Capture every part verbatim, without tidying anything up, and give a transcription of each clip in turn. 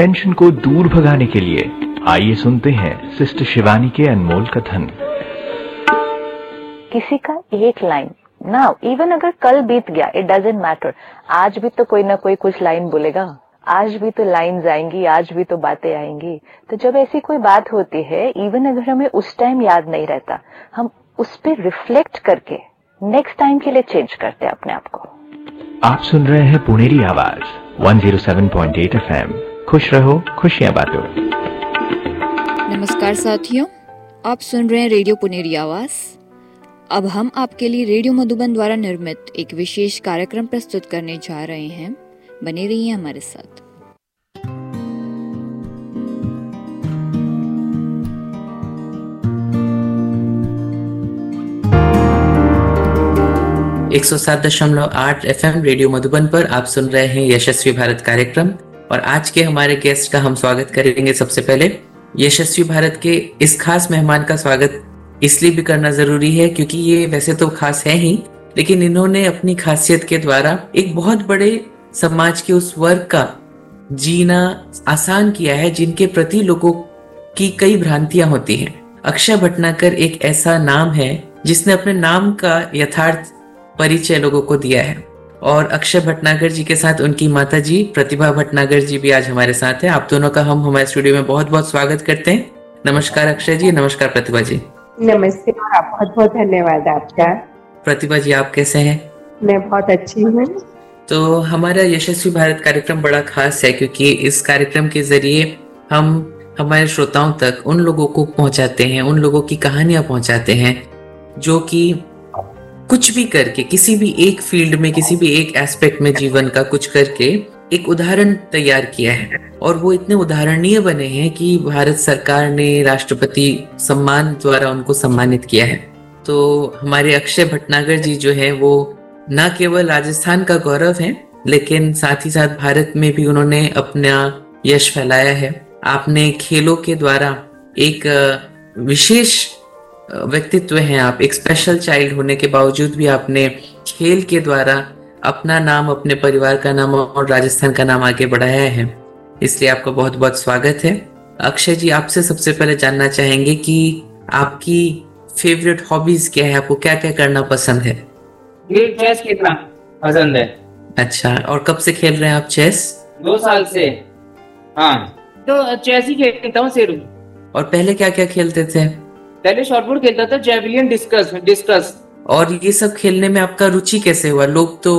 Tension को दूर भगाने के लिए आइए सुनते हैं सिस्टर शिवानी के अनमोल कथन। किसी का एक लाइन ना, इवन अगर कल बीत गया, इट डजंट मैटर, आज भी तो कोई ना कोई कुछ लाइन बोलेगा, आज भी तो लाइन्स आएंगी, आज भी तो बातें आएंगी। तो जब ऐसी कोई बात होती है, इवन अगर हमें उस टाइम याद नहीं रहता, हम उस पर रिफ्लेक्ट करके नेक्स्ट टाइम के लिए चेंज करते हैं अपने आप को। आप सुन रहे हैं पुनेरी आवाज एक सौ सात पॉइंट आठ एफएम। खुश रहो, खुशियां बांटो। नमस्कार साथियों, आप सुन रहे हैं रेडियो पुनेरी आवाज। अब हम आपके लिए रेडियो मधुबन द्वारा निर्मित एक विशेष कार्यक्रम प्रस्तुत करने जा रहे हैं। बने रहिए हमारे साथ। एक सौ सात दशमलव आठ एफएम रेडियो मधुबन पर आप सुन रहे हैं यशस्वी भारत कार्यक्रम, और आज के हमारे गेस्ट का हम स्वागत करेंगे। सबसे पहले यशस्वी भारत के इस खास मेहमान का स्वागत इसलिए भी करना जरूरी है क्योंकि ये वैसे तो खास है ही, लेकिन इन्होंने अपनी खासियत के द्वारा एक बहुत बड़े समाज के उस वर्ग का जीना आसान किया है जिनके प्रति लोगों की कई भ्रांतियां होती हैं। अक्षय भटनागर एक ऐसा नाम है जिसने अपने नाम का यथार्थ परिचय लोगों को दिया है, और अक्षय भटनागर जी के साथ उनकी माता जी प्रतिभा भटनागर जी भी आज हमारे साथ हैं। आप दोनों का हम हमारे स्टूडियो में बहुत बहुत स्वागत करते हैं। नमस्कार अक्षय जी, नमस्कार प्रतिभा जी। नमस्ते और आप बहुत बहुत धन्यवाद आपका। प्रतिभा जी, आप कैसे हैं? मैं बहुत अच्छी हूँ। तो हमारा यशस्वी भारत कार्यक्रम बड़ा खास है क्योंकि इस कार्यक्रम के जरिए हम हमारे श्रोताओं तक उन लोगों को पहुंचाते हैं, उन लोगों की कहानियां पहुंचाते हैं जो कि कुछ भी करके, किसी भी एक फील्ड में, किसी भी एक एस्पेक्ट में जीवन का कुछ करके एक उदाहरण तैयार किया है, और वो इतने उदाहरणीय बने हैं कि भारत सरकार ने राष्ट्रपति सम्मान द्वारा उनको सम्मानित किया है। तो हमारे अक्षय भटनागर जी जो है वो न केवल राजस्थान का गौरव है, लेकिन साथ ही साथ भारत में भी उन्होंने अपना यश फैलाया है। आपने खेलों के द्वारा एक विशेष व्यक्तित्व हैं, आप एक स्पेशल चाइल्ड होने के बावजूद भी आपने खेल के द्वारा अपना नाम, अपने परिवार का नाम और राजस्थान का नाम आगे बढ़ाया है, इसलिए आपका बहुत बहुत स्वागत है। अक्षय जी, आपसे सबसे पहले जानना चाहेंगे कि आपकी फेवरेट हॉबीज क्या है, आपको क्या क्या करना पसंद है? चेस खेलना पसंद है। अच्छा, और कब से खेल रहे हैं आप चेस? दो साल से। हाँ, तो चेस ही खेलता हूँ शेरू। और पहले क्या क्या खेलते थे? पहले शॉटपुट खेलता था, जेवलिन, डिस्कस डिस्कस और ये सब खेलने में आपका रुचि कैसे हुआ? लोग तो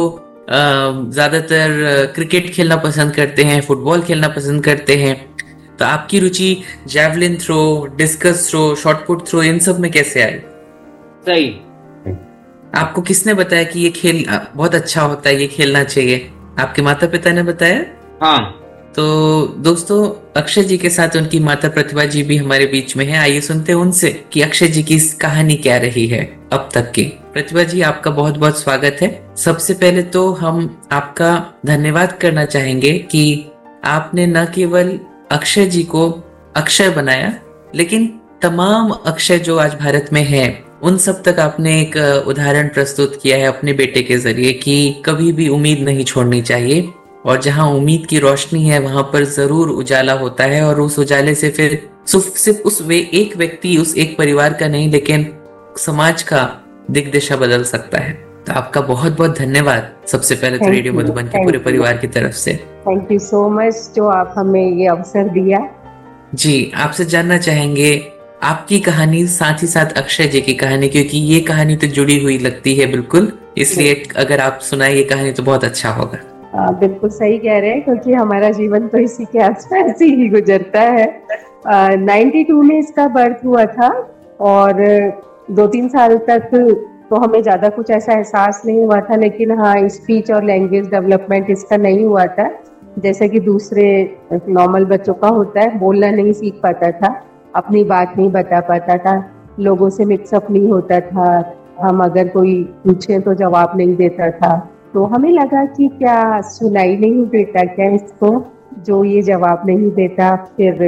ज्यादातर क्रिकेट खेलना पसंद करते हैं, फुटबॉल खेलना पसंद करते हैं, तो आपकी रुचि javelin throw, discus throw, shot put throw, इन सब में कैसे आई? सही, आपको किसने बताया कि ये खेल बहुत अच्छा होता है, ये खेलना चाहिए? आपके माता पिता ने बताया? हाँ। तो दोस्तों, अक्षय जी के साथ उनकी माता प्रतिभा जी भी हमारे बीच में है। आइए सुनते हैं उनसे कि अक्षय जी की कहानी क्या रही है अब तक की। प्रतिभा जी, आपका बहुत बहुत स्वागत है। सबसे पहले तो हम आपका धन्यवाद करना चाहेंगे कि आपने न केवल अक्षय जी को अक्षय बनाया, लेकिन तमाम अक्षय जो आज भारत में है उन सब तक आपने एक उदाहरण प्रस्तुत किया है अपने बेटे के जरिए कि कभी भी उम्मीद नहीं छोड़नी चाहिए, और जहां उम्मीद की रोशनी है वहां पर जरूर उजाला होता है, और उस उजाले से फिर सिर्फ उस वे एक व्यक्ति, उस एक परिवार का नहीं, लेकिन समाज का दिग्दिशा बदल सकता है। तो आपका बहुत बहुत धन्यवाद सबसे पहले तो रेडियो मधुबन के पूरे परिवार की तरफ से। थैंक यू सो मच जो आप हमें ये अवसर दिया। जी, आपसे जानना चाहेंगे आपकी कहानी, साथ ही साथ अक्षय जी की कहानी, क्योंकि ये कहानी तो जुड़ी हुई लगती है बिल्कुल, इसलिए अगर आप सुनाए ये कहानी तो बहुत अच्छा होगा। आ, बिल्कुल सही कह रहे हैं, क्योंकि हमारा जीवन तो इसी के आसपास ही गुजरता है। नाइन्टी टू में इसका बर्थ हुआ था, और दो तीन साल तक तो हमें ज्यादा कुछ ऐसा एहसास नहीं हुआ था, लेकिन हाँ, स्पीच और लैंग्वेज डेवलपमेंट इसका नहीं हुआ था जैसे कि दूसरे नॉर्मल बच्चों का होता है। बोलना नहीं सीख पाता था, अपनी बात नहीं बता पाता था, लोगों से मिक्सअप नहीं होता था, हम अगर कोई पूछे तो जवाब नहीं देता था। तो हमें लगा कि क्या सुनाई नहीं देता क्या इसको, जो ये जवाब नहीं देता। फिर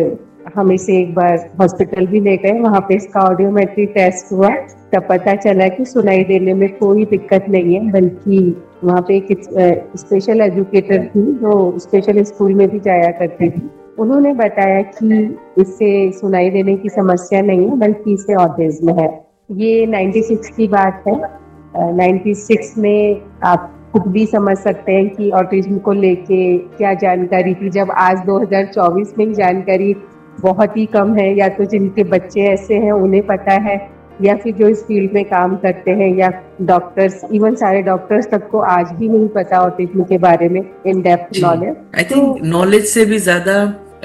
हम इसे एक बार हॉस्पिटल भी ले गए, वहाँ पे इसका ऑडियोमेट्री टेस्ट हुआ, तब पता चला कि सुनाई देने में कोई दिक्कत नहीं है, बल्कि वहाँ पे एक स्पेशल एजुकेटर थी जो स्पेशल स्कूल में भी जाया करती थी। उन्होंने बताया कि इससे सुनाई देने की समस्या नहीं है, बल्कि इसे ऑटिज्म है। ये छियानवे की बात है। छियानवे में आप खुद भी समझ सकते हैं कि ऑटिज्म को लेके क्या जानकारी थी, जब आज दो हज़ार चौबीस में जानकारी बहुत ही कम है। या तो जिनके बच्चे ऐसे हैं उन्हें पता है, या फिर जो इस फील्ड में काम करते हैं, या डॉक्टर्स, इवन सारे डॉक्टर्स तक को आज भी नहीं पता ऑटिज्म के बारे में in depth knowledge. I think knowledge से भी ज्यादा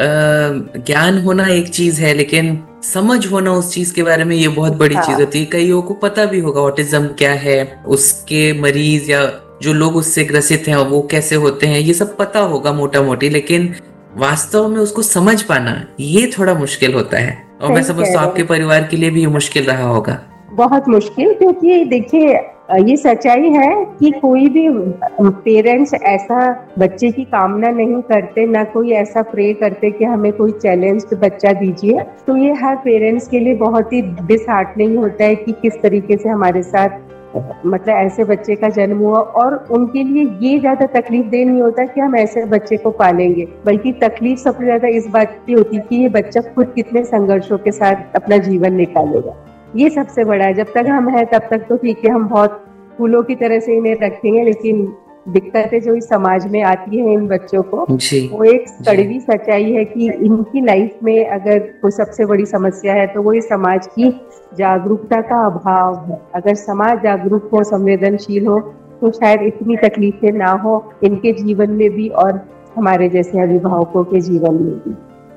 ज्ञान होना एक चीज है, लेकिन समझ होना उस चीज के बारे में ये बहुत बड़ी हाँ। चीज होती है। कईयों को पता भी होगा ऑटिज्म क्या है, उसके मरीज या जो लोग उससे ग्रसित हैं वो कैसे होते हैं, ये सब पता होगा मोटा मोटी, लेकिन वास्तव में उसको समझ पाना ये थोड़ा मुश्किल होता है। और मैं समझता हूँ आपके परिवार के लिए भी ये मुश्किल रहा होगा। बहुत मुश्किल, क्योंकि देखिए ये सच्चाई है कि कोई भी पेरेंट्स ऐसा बच्चे की कामना नहीं करते, ना कोई ऐसा प्रे करते कि हमें कोई चैलेंज्ड बच्चा दीजिए। तो ये हर पेरेंट्स के लिए बहुत ही डिसहार्टनिंग होता है कि किस तरीके से हमारे साथ मतलब ऐसे बच्चे का जन्म हुआ। और उनके लिए ये ज्यादा तकलीफ दे नहीं होता कि हम ऐसे बच्चे को पालेंगे, बल्कि तकलीफ सबसे ज्यादा इस बात की होती है कि ये बच्चा खुद कितने संघर्षों के साथ अपना जीवन निकालेगा। ये सबसे बड़ा है। जब तक हम हैं तब तक तो ठीक है, हम बहुत फूलों की तरह से इन्हें रखेंगे, लेकिन दिक्कतें जो इस समाज में आती है इन बच्चों को, वो एक कड़वी सच्चाई है कि इनकी लाइफ में अगर कोई सबसे बड़ी समस्या है तो वो इस समाज की जागरूकता का अभाव है। अगर समाज जागरूक हो, संवेदनशील हो, तो शायद इतनी तकलीफें ना हो इनके जीवन में भी और हमारे जैसे अभिभावकों के जीवन में भी।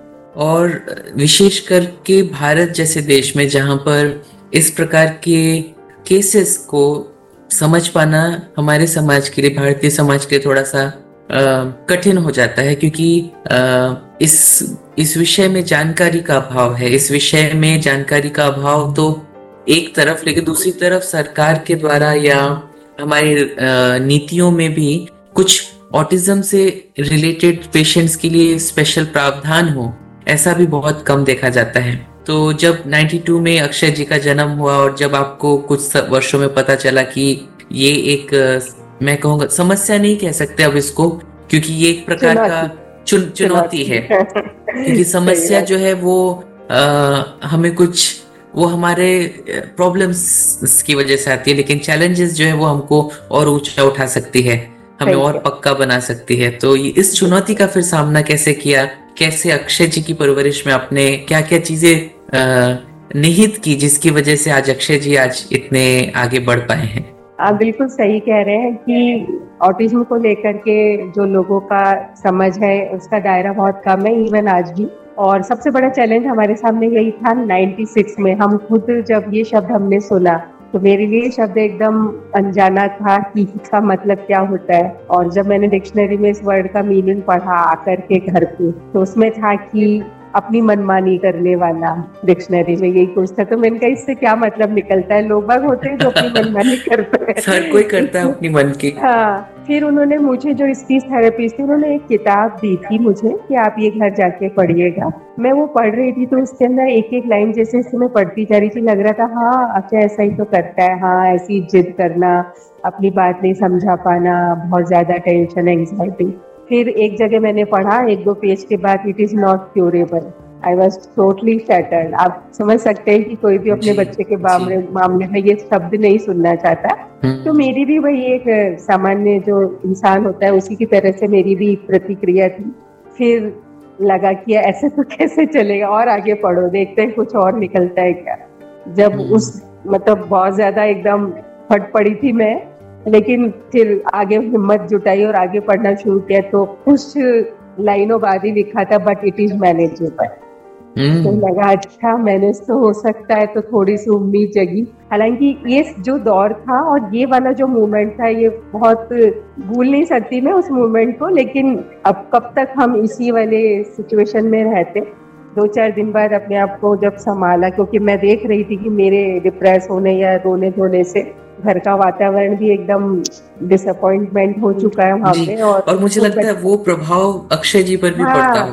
और विशेष करके भारत जैसे देश में जहाँ पर इस प्रकार के केसेस को समझ पाना हमारे समाज के लिए, भारतीय समाज के लिए थोड़ा सा कठिन हो जाता है, क्योंकि आ, इस इस विषय में जानकारी का अभाव है। इस विषय में जानकारी का अभाव तो एक तरफ, लेकिन दूसरी तरफ सरकार के द्वारा या हमारी नीतियों में भी कुछ ऑटिज्म से रिलेटेड पेशेंट्स के लिए स्पेशल प्रावधान हो, ऐसा भी बहुत कम देखा जाता है। तो जब बानवे में अक्षय जी का जन्म हुआ और जब आपको कुछ वर्षों में पता चला कि ये एक, मैं कहूँगा समस्या नहीं कह सकते अब इसको, क्योंकि ये एक प्रकार का चुन, चुनौती है, क्योंकि समस्या जो है वो आ, हमें कुछ वो हमारे प्रॉब्लम्स की वजह से आती है, लेकिन चैलेंजेस जो है वो हमको और ऊंचा उठा सकती है, हमें और पक्का बना सकती है। तो इस चुनौती का फिर सामना कैसे किया, कैसे अक्षय जी की परवरिश में आपने क्या क्या चीजें निहित की जिसकी वजह से आज अक्षय जी आज इतने आगे बढ़ पाए हैं? आप बिल्कुल सही कह रहे हैं कि ऑटिज्म को लेकर के जो लोगों का समझ है उसका दायरा बहुत कम है, इवन आज भी। और सबसे बड़ा चैलेंज हमारे सामने यही था छियानवे में। हम खुद जब ये शब्द हमने सुना तो मेरे लिए शब्द एकदम अनजाना था कि इसका मतलब क्या होता है। और जब मैंने डिक्शनरी में इस वर्ड का मीनिंग पढ़ा आकर के घर पे, तो उसमें था कि अपनी मनमानी करने वाला। डिक्शनरी में यही कुछ था, तो मैंने कहा इससे क्या मतलब निकलता है, लोग बाग होते हैं जो अपनी मनमानी करते हैं, हर कोई करता है अपनी मन की। हाँ, फिर उन्होंने मुझे जो स्पीच थेरेपिस्ट थी उन्होंने एक किताब दी थी मुझे कि आप ये घर जाके पढ़िएगा। मैं वो पढ़ रही थी तो उसके अंदर एक एक लाइन जैसे जैसे मैं पढ़ती जा रही थी लग रहा था हाँ अच्छा ऐसा ही तो करता है, हाँ ऐसी जिद करना, अपनी बात नहीं समझा पाना, बहुत ज्यादा टेंशन, एंग्जाइटी। फिर एक जगह मैंने पढ़ा एक दो पेज के बाद, it is not curable. I was totally shattered. आप समझ सकते हैं कि कोई भी अपने बच्चे के मामले में ये शब्द नहीं सुनना चाहता। तो मेरी भी वही एक सामान्य जो इंसान होता है उसी की तरह से मेरी भी प्रतिक्रिया थी। फिर लगा कि ऐसे तो कैसे चलेगा, और आगे पढ़ो देखते हैं कुछ और निकलता है क्या। जब उस मतलब बहुत ज्यादा एकदम फट पड़ी थी मैं, लेकिन फिर आगे हिम्मत जुटाई और आगे पढ़ना शुरू किया तो कुछ लाइनों बाद ही लिखा था बट इट इज मैनेजेबल। तो लगा अच्छा मैनेज तो हो सकता है, तो थोड़ी सी उम्मीद जगी। हालांकि ये जो दौर था और ये वाला जो मूवमेंट था ये बहुत भूल नहीं सकती मैं उस मूवमेंट को, लेकिन अब कब तक हम इसी वाले सिचुएशन में रहते। दो चार दिन बाद अपने आप को जब संभाला, क्योंकि मैं देख रही थी कि मेरे डिप्रेस होने या रोने धोने से घर का वातावरण भी एकदम डिसअपॉइंटमेंट हो चुका है वहाँ पे। और, और मुझे लगता है वो प्रभाव अक्षय जी पर भी हाँ, पड़ता होगा ना।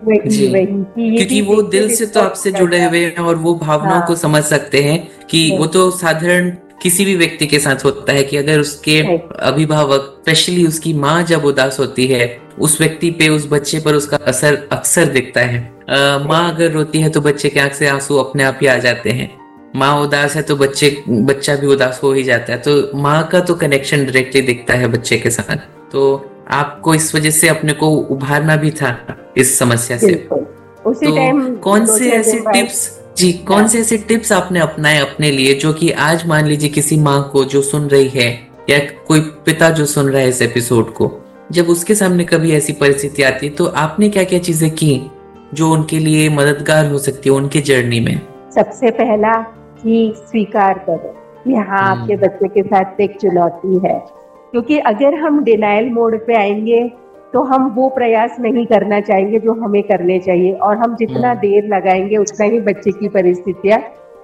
वही वही कि ये क्योंकि वो दिल से तो आपसे जुड़े हुए हैं और वो भावनाओं हाँ, को समझ सकते हैं कि वो तो साधारण किसी भी व्यक्ति के साथ होता है कि अगर उसके अभिभावक स्पेशली उसकी माँ जब उदास होती है उस व्यक्ति पे उस बच्चे पर उसका असर अक्सर दिखता है। माँ अगर रोती है तो बच्चे के आंख से आंसू अपने आप ही आ जाते हैं। माँ उदास है तो बच्चे बच्चा भी उदास हो ही जाता है। तो माँ का तो कनेक्शन डायरेक्टली दिखता है बच्चे के साथ। तो आपको इस वजह से अपने को उभारना भी था इस समस्या से। उसी तो टाइम कौन से ऐसे टिप्स जी कौन से ऐसे टिप्स आपने अपनाए अपने लिए जो कि आज मान लीजिए किसी माँ को जो सुन रही है या कोई पिता जो सुन रहा है इस एपिसोड को, जब उसके सामने कभी ऐसी परिस्थिति आती है तो आपने क्या क्या चीजें की जो उनके लिए मददगार हो सकती है उनके जर्नी में? सबसे पहला कि स्वीकार करो कि हाँ आपके बच्चे के साथ एक चुनौती है, क्योंकि अगर हम डिनाइल मोड पे आएंगे तो हम वो प्रयास नहीं करना चाहेंगे जो हमें करने चाहिए, और हम जितना देर लगाएंगे उतना ही बच्चे की परिस्थितियां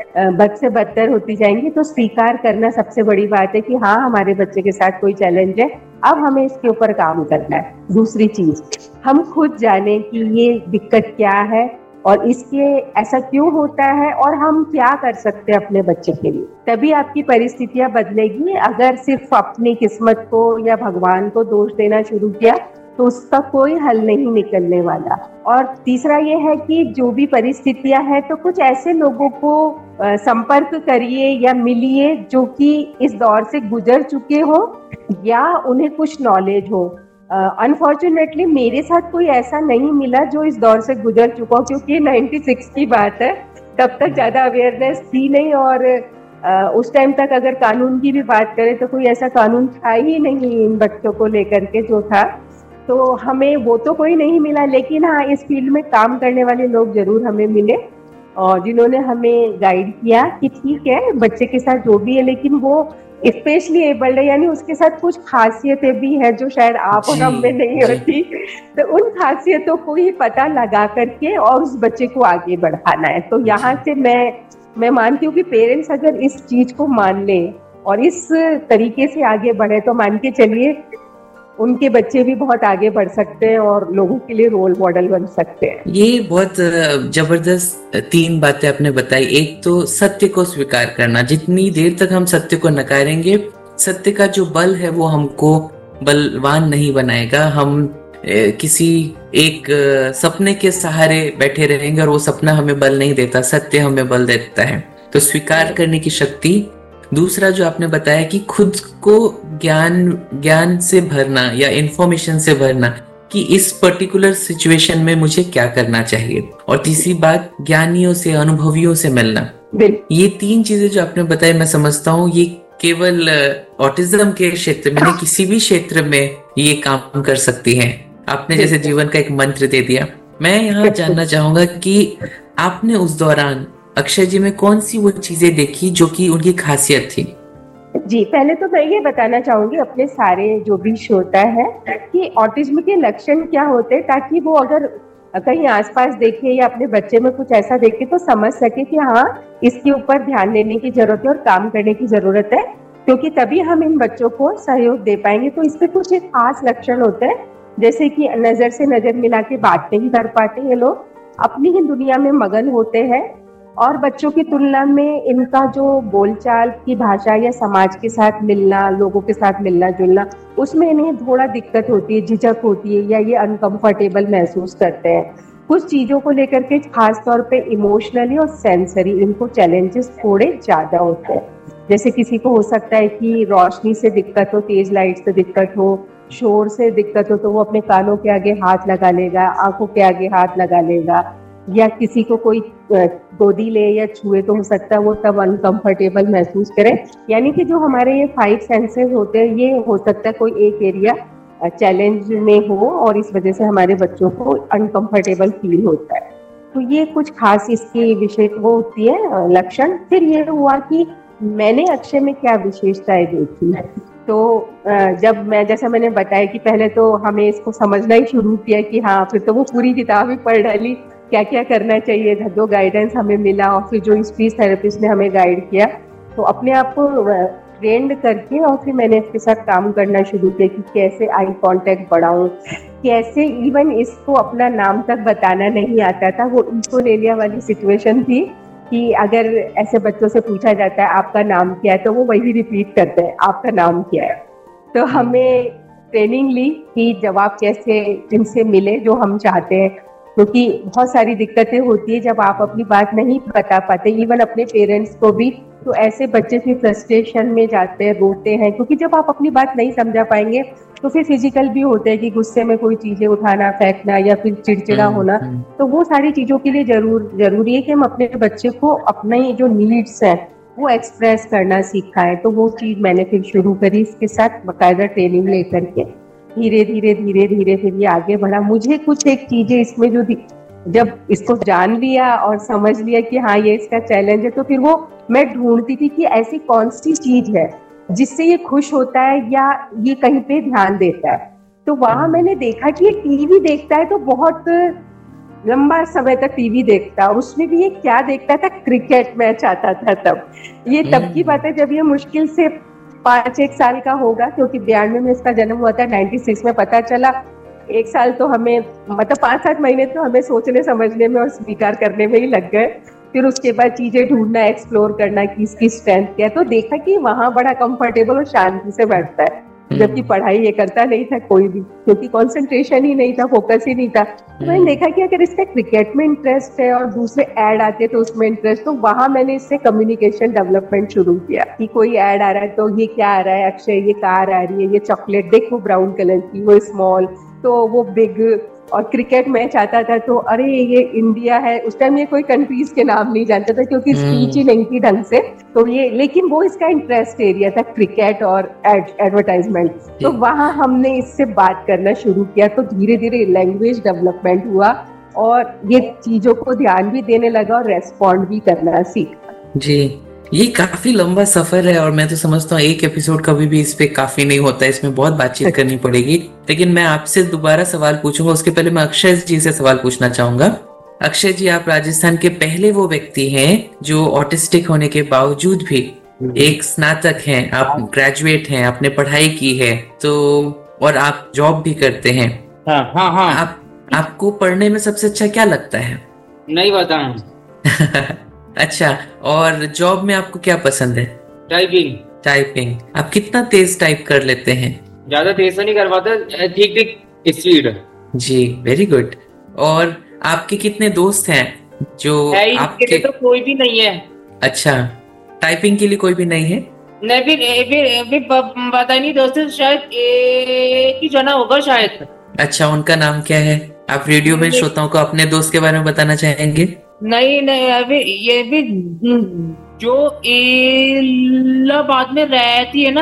बद से बदतर होती जाएंगी। तो स्वीकार करना सबसे बड़ी बात है कि हाँ हमारे बच्चे के साथ कोई चैलेंज है, अब हमें इसके ऊपर काम करना है। दूसरी चीज, हम खुद जाने कि ये दिक्कत क्या है और इसके ऐसा क्यों होता है और हम क्या कर सकते हैं अपने बच्चे के लिए, तभी आपकी परिस्थितियां बदलेगी। अगर सिर्फ अपनी किस्मत को या भगवान को दोष देना शुरू किया तो उसका कोई हल नहीं निकलने वाला। और तीसरा ये है कि जो भी परिस्थितियां हैं तो कुछ ऐसे लोगों को संपर्क करिए या मिलिए जो कि इस दौर से गुजर चुके हो या उन्हें कुछ नॉलेज हो। अनफॉर्चुनेटली uh, मेरे साथ कोई ऐसा नहीं मिला जो इस दौर से गुजर चुका हो, क्योंकि छियानवे की बात है, तब तक ज्यादा अवेयरनेस थी नहीं। और uh, उस टाइम तक अगर कानून की भी बात करें तो कोई ऐसा कानून था ही नहीं इन बच्चों को लेकर के जो था, तो हमें वो तो कोई नहीं मिला। लेकिन हाँ इस फील्ड में काम करने वाले लोग जरूर हमें मिले और जिन्होंने हमें गाइड किया कि ठीक है बच्चे के साथ जो भी है लेकिन वो स्पेशली एबल्ड है, यानी उसके साथ कुछ खासियतें भी है जो शायद आप और हम में नहीं होती। तो उन खासियतों को ही पता लगा करके और उस बच्चे को आगे बढ़ाना है। तो यहाँ से मैं मैं मानती हूँ कि पेरेंट्स अगर इस चीज को मान लें और इस तरीके से आगे बढ़े तो मान के चलिए उनके बच्चे भी बहुत आगे बढ़ सकते हैं और लोगों के लिए रोल मॉडल बन सकते हैं। ये बहुत जबरदस्त तीन बातें आपने बताई। एक तो सत्य को स्वीकार करना, जितनी देर तक हम सत्य को नकारेंगे सत्य का जो बल है वो हमको बलवान नहीं बनाएगा। हम किसी एक सपने के सहारे बैठे रहेंगे और वो सपना हमें बल नहीं देता, सत्य हमें बल देता है। तो स्वीकार करने की शक्ति। दूसरा जो आपने बताया कि खुद को ज्ञान ज्ञान से भरना या इंफॉर्मेशन से भरना कि इस पर्टिकुलर सिचुएशन में मुझे क्या करना चाहिए। और तीसरी बात ज्ञानियों से अनुभवियों से मिलना। ये तीन चीजें जो आपने बताई मैं समझता हूँ ये केवल ऑटिज्म के क्षेत्र में नहीं किसी भी क्षेत्र में ये काम कर सकती हैं। आपने जैसे जीवन का एक मंत्र दे दिया। मैं यहाँ जानना चाहूंगा कि आपने उस दौरान अक्षय जी में कौन सी वो चीजें देखी जो कि उनकी खासियत थी? जी पहले तो मैं ये बताना चाहूंगी अपने सारे जो भी श्रोता है कि ऑटिज्म के लक्षण क्या होते हैं, ताकि वो अगर कहीं आसपास देखे या अपने बच्चे में कुछ ऐसा देखे तो समझ सके कि हाँ इसके ऊपर ध्यान देने की जरूरत है और काम करने की जरूरत है, क्योंकि तभी हम इन बच्चों को सहयोग दे पाएंगे। तो इसके कुछ एक खास लक्षण होते हैं, जैसे कि नजर से नजर मिला के बात नहीं कर पाते हैं, लोग अपनी ही दुनिया में मगन होते हैं और बच्चों की तुलना में इनका जो बोलचाल की भाषा या समाज के साथ मिलना, लोगों के साथ मिलना जुलना, उसमें इन्हें थोड़ा दिक्कत होती है, झिझक होती है या ये अनकंफर्टेबल महसूस करते हैं। कुछ चीजों को लेकर के खास तौर पे इमोशनली और सेंसरी इनको चैलेंजेस थोड़े ज्यादा होते हैं। जैसे किसी को हो सकता है कि रोशनी से दिक्कत हो, तेज लाइट से दिक्कत हो, शोर से दिक्कत हो तो वो अपने कानों के आगे हाथ लगा लेगा, आंखों के आगे हाथ लगा लेगा, या किसी को कोई गोदी ले या छुए तो हो सकता है वो तब अनकंफर्टेबल महसूस करे। यानी कि जो हमारे ये फाइव सेंसेस होते हैं ये हो सकता है कोई एक एरिया चैलेंज में हो और इस वजह से हमारे बच्चों को अनकंफर्टेबल फील होता है। तो ये कुछ खास इसकी विशेष वो होती है लक्षण। फिर ये हुआ कि मैंने अक्षय में क्या विशेषताएं देखी। तो जब मैं जैसा मैंने बताया कि पहले तो हमें इसको समझना ही शुरू किया कि हाँ, फिर तो वो पूरी किताब ही पढ़ डाली क्या क्या करना चाहिए, जो गाइडेंस हमें मिला और फिर जो स्पीच थेरेपिस्ट ने हमें गाइड किया, तो अपने आप को ट्रेंड करके और फिर मैंने इसके साथ काम करना शुरू किया कि कैसे आई कांटेक्ट बढ़ाऊं, कैसे इवन इसको अपना नाम तक बताना नहीं आता था। वो इकोलेलिया वाली सिचुएशन थी कि अगर ऐसे बच्चों से पूछा जाता है आपका नाम क्या है तो वो वही रिपीट करते हैं आपका नाम क्या है। तो हमें ट्रेनिंग ली कि जवाब कैसे इनसे मिले जो हम चाहते हैं, क्योंकि बहुत सारी दिक्कतें होती है जब आप अपनी बात नहीं बता पाते इवन अपने पेरेंट्स को भी। तो ऐसे बच्चे फिर फ्रस्ट्रेशन में जाते हैं, रोते हैं, क्योंकि जब आप अपनी बात नहीं समझा पाएंगे तो फिर फिजिकल भी होते हैं कि गुस्से में कोई चीजें उठाना, फेंकना या फिर चिड़चिड़ा होना। तो वो सारी चीजों के लिए जरूर जरूरी है कि हम अपने बच्चे को अपने जो नीड्स हैं वो एक्सप्रेस करना सिखाएं। तो वो चीज मैंने फिर शुरू करी इसके साथ बाकायदा ट्रेनिंग लेकर के। धीरे धीरे धीरे धीरे फिर ये आगे बढ़ा। मुझे कुछ एक चीजें इसमें जो जब इसको जान लिया और समझ लिया कि हाँ ये इसका चैलेंज है, तो फिर वो मैं ढूंढती थी कि ऐसी कौन सी चीज है जिससे ये खुश होता है या ये कहीं पे ध्यान देता है। तो वहां मैंने देखा कि ये टीवी देखता है तो बहुत लंबा समय तक टीवी देखता है, और उसमें भी ये क्या देखता था, क्रिकेट मैच आता था तब। ये तब की बात है जब ये मुश्किल से पांच एक साल का होगा, क्योंकि बयानवे में इसका जन्म हुआ था, नाइन्टी सिक्स में पता चला। एक साल तो हमें मतलब पांच सात महीने तो हमें सोचने समझने में और स्वीकार करने में ही लग गए। फिर उसके बाद चीजें ढूंढना, एक्सप्लोर करना कि इसकी स्ट्रेंथ क्या है। तो देखा कि वहां बड़ा कंफर्टेबल और शांति से बैठता है, जबकि पढ़ाई ये करता नहीं था कोई भी, क्योंकि कंसंट्रेशन ही नहीं था, फोकस ही नहीं था। तो मैंने देखा कि अगर इसका क्रिकेट में इंटरेस्ट है और दूसरे ऐड आते हैं तो उसमें इंटरेस्ट, तो वहां मैंने इससे कम्युनिकेशन डेवलपमेंट शुरू किया कि कोई ऐड आ रहा है तो ये क्या आ रहा है, अक्षय ये कार आ रही है, ये चॉकलेट देख वो ब्राउन कलर की, वो स्मॉल, तो वो बिग। और क्रिकेट मैच आता था तो अरे ये इंडिया है, उस टाइम ये कोई कंट्रीज के नाम नहीं जानता था क्योंकि स्पीच ही नहीं थी ढंग से। तो ये लेकिन वो इसका इंटरेस्ट एरिया था, क्रिकेट और एडवर्टाइजमेंट। तो वहां हमने इससे बात करना शुरू किया, तो धीरे धीरे लैंग्वेज डेवलपमेंट हुआ और ये चीजों को ध्यान भी देने लगा और रेस्पॉन्ड भी करना सीखा। जी, ये काफी लंबा सफर है और मैं तो समझता हूँ एक एपिसोड कभी भी इस पे काफी नहीं होता है, इसमें बहुत बातचीत करनी पड़ेगी। लेकिन मैं आपसे दोबारा सवाल पूछूंगा, उसके पहले मैं अक्षय जी से सवाल पूछना चाहूंगा। अक्षय जी, आप राजस्थान के पहले वो व्यक्ति हैं जो ऑटिस्टिक होने के बावजूद भी एक स्नातक हैं, आप ग्रेजुएट हैं, आपने पढ़ाई की है, तो और आप जॉब भी करते हैं। हाँ हाँ हाँ। आप आपको पढ़ने में सबसे अच्छा क्या लगता है? नहीं बताऊं। अच्छा, और जॉब में आपको क्या पसंद है? टाइपिंग। टाइपिंग। आप कितना तेज टाइप कर लेते हैं? ज्यादा तेज तो नहीं कर पाता, ठीक ठीक स्पीड। जी, वेरी गुड। और आपके कितने दोस्त हैं जो आपके? तो कोई भी नहीं है। अच्छा, टाइपिंग के लिए कोई भी नहीं है? नहीं, फिर फिर फिर पता नहीं, दोस्त शायद एक ही जना होगा शायद। अच्छा, उनका नाम क्या है? आप रेडियो में श्रोताओं को अपने दोस्त के बारे में बताना चाहेंगे? नहीं नहीं, अभी ये भी जो इलाहाबाद में रहती है ना,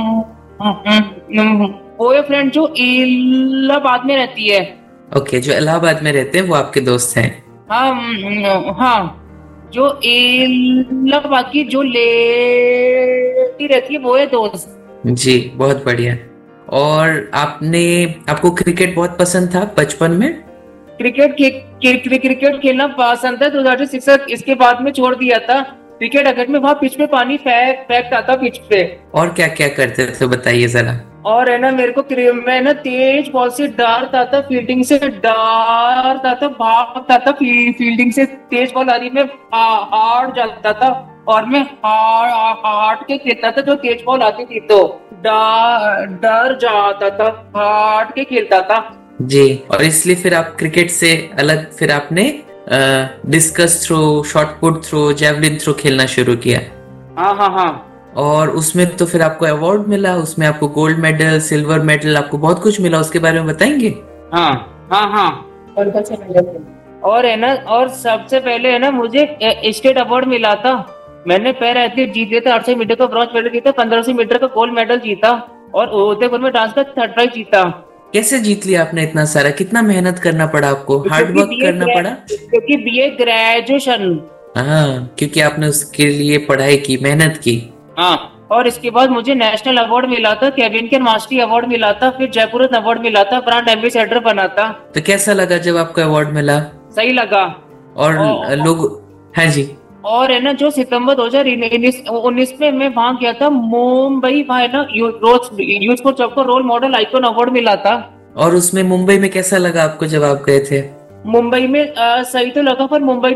वो फ्रेंड जो इलाहाबाद में रहती है। ओके, जो इलाहाबाद में रहते हैं वो आपके दोस्त हैं? हाँ हाँ, जो इलाहाबाद की जो लेडी रहती है वो है दोस्त। जी, बहुत बढ़िया। और आपने आपको क्रिकेट बहुत पसंद था बचपन में? क्रिकेट के, क्रिकेट क्रिकेट खेलना पसंद था। दो हजार सिक्स इसके बाद में छोड़ दिया था। क्रिकेट अगर में वहाँ पिच पे पानी फेंक फेंकता था पिच पे। और क्या क्या करते थे बताइए जरा। और है ना, मेरे को मैं ना तेज बॉल से डरता था, फील्डिंग से डरता था, भागता था फील्डिंग से, तेज बॉल आ रही में हार्ड जाता था और मैं हार्ड के खेलता था। जो तेज बॉल आती थी तो डर जाता था, हार्ड के खेलता था। जी, और इसलिए फिर आप क्रिकेट से अलग फिर आपने discus throw, shot put throw, javelin throw खेलना शुरू किया। हाँ हाँ हाँ। और उसमें तो फिर आपको अवार्ड मिला, उसमें आपको गोल्ड मेडल, सिल्वर मेडल, आपको बहुत कुछ मिला, उसके बारे में बताएंगे? हाँ हाँ हाँ। और है ना, और सबसे पहले है ना मुझे स्टेट अवार्ड मिला था। मैंने पैर एथलीट जीते थे, आठ सौ मीटर का ब्रॉन्ज मेडल जीता, पंद्रह सौ मीटर का गोल्ड मेडल जीता और उदयपुर में डांस का थर्ड प्राइज जीता। कैसे जीत लिया आपने इतना सारा? कितना मेहनत करना पड़ा आपको, हार्ड वर्क करना पड़ा? क्योंकि बीए ग्रेजुएशन। हाँ, क्योंकि आपने उसके लिए पढ़ाई की, मेहनत की। हाँ, और इसके बाद मुझे नेशनल अवार्ड मिला था, केविन के मास्टरी अवार्ड मिला था, फिर जयपुर रत्न अवार्ड मिला था, ब्रांड एम्बेसडर बना था। तो कैसा लगा जब आपको अवार्ड मिला? सही लगा। और लोग, हाँ जी, और है ना जो सितंबर दो हजार उन्नीस में मैं वहां गया था मुंबई, वहां है ना यूथ फॉर जॉब को रोल मॉडल आइकॉन अवार्ड मिला था। और उसमें मुंबई में कैसा लगा आपको जब आप गए थे? मुंबई में आ, सही तो लगा, पर मुंबई